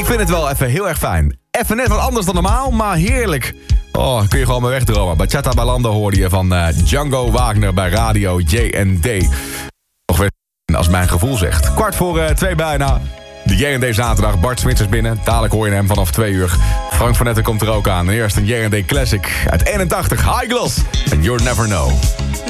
Ik vind het wel even heel erg fijn. Even net wat anders dan normaal, maar heerlijk. Oh, kun je gewoon maar wegdromen. Bachata Balando hoorde je van Django Wagner bij Radio J&D. Nog weer als mijn gevoel zegt. 2:15 bijna. De J&D zaterdag. Bart Smits is binnen. Dadelijk hoor je hem vanaf 2 uur. Frank van Netten komt er ook aan. Eerst een J&D Classic uit 81. High Gloss. And You'll Never Know.